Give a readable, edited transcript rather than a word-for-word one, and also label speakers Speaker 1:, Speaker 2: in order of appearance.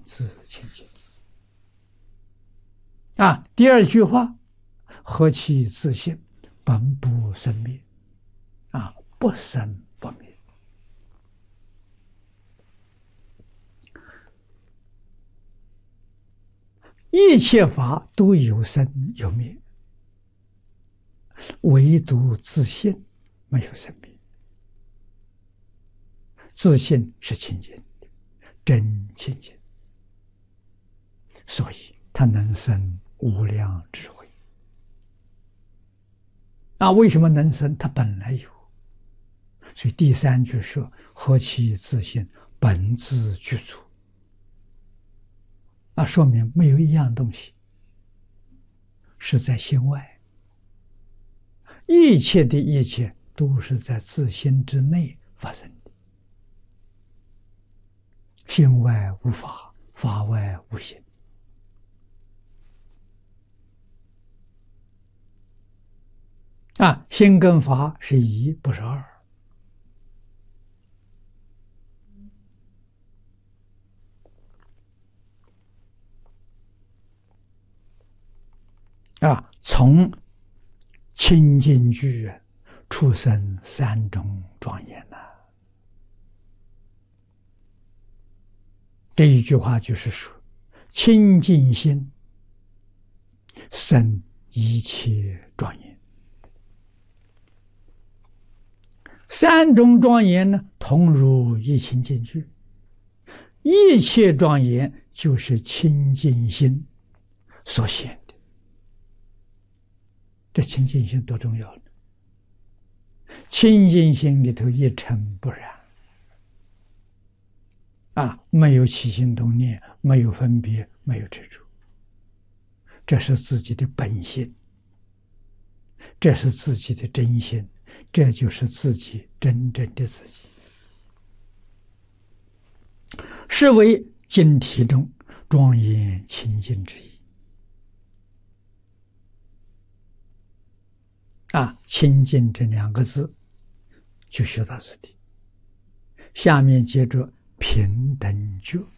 Speaker 1: 自清净。第二句话，何其自性，本不生灭，不生不灭。一切法都有生有灭，唯独自性没有生灭。自性是清净的，真清净，所以它能生无量智慧。为什么能生？它本来有。所以第三句说：何其自性，本自具足。说明没有一样东西是在心外，一切的一切都是在自心之内发生的。心外无法，法外无心。心跟法是一，不是二。从清净句出生三种庄严这一句话就是说，清净心生一切庄严。三种庄严呢，同入一清净句。一切庄严就是清净心所显的。这清净心多重要呢？清净心里头一尘不染，没有起心动念，没有分别，没有执着，这是自己的本性，这是自己的真心，这就是自己真正的自己，是为经题中庄严清净之意。清净这两个字就学到此地，下面接着平等觉。